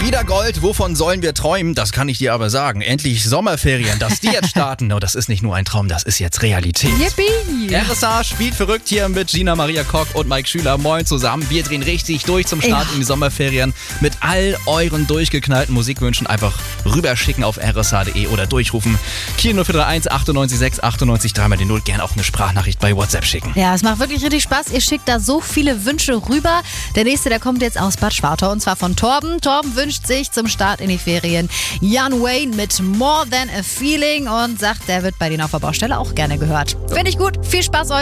Wieder Gold, wovon sollen wir träumen? Das kann ich dir aber sagen. Endlich Sommerferien, dass die jetzt starten. No, das ist nicht nur ein Traum, das ist jetzt Realität. Yippie! RSA spielt verrückt hier mit Gina Maria Koch und Mike Schüler. Moin zusammen. Wir drehen richtig durch zum Start in die Sommerferien mit all euren durchgeknallten Musikwünschen. Einfach rüberschicken auf rsa.de oder durchrufen. Kiel 0431 98 6 98 3 mal die 0. Gerne auch eine Sprachnachricht bei WhatsApp schicken. Ja, es macht wirklich richtig Spaß. Ihr schickt da so viele Wünsche rüber. Der nächste, der kommt jetzt aus Bad Schwartau und zwar von Torben. Torben wünscht sich zum Start in die Ferien Jan Wayne mit More Than a Feeling und sagt, der wird bei denen auf der Baustelle auch gerne gehört. Finde ich gut. Viel Spaß euch.